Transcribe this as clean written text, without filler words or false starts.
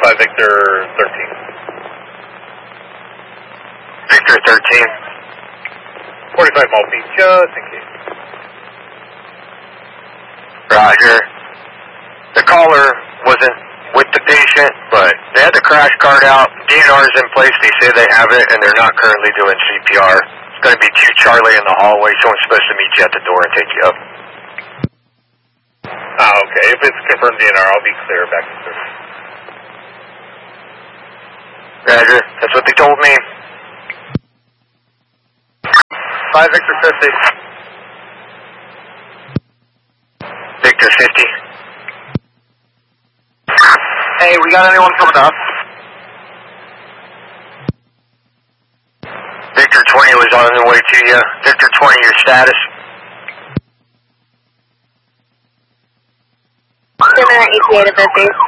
Victor 13. Victor 13. 45 Maltese, just in case. Roger. The caller wasn't with the patient, but they had the crash card out. DNR is in place. They say they have it, and they're not currently doing CPR. It's going to be 2 Charlie in the hallway. Someone's supposed to meet you at the door and take you up. Okay. If it's confirmed DNR, I'll be clear back to service. Roger. That's what they told me. 5 Victor 50. Victor 50. Hey, we got anyone coming up? Victor 20 was on the way to you. Victor 20, your status? Center ETA to 50.